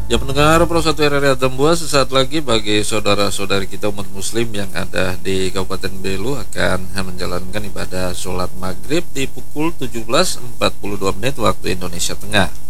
Ya pendengar Pro 1 RRI Atambua, sesaat lagi bagi saudara-saudari kita umat muslim yang ada di Kabupaten Belu akan menjalankan ibadah sholat maghrib di pukul 17.42 waktu Indonesia Tengah.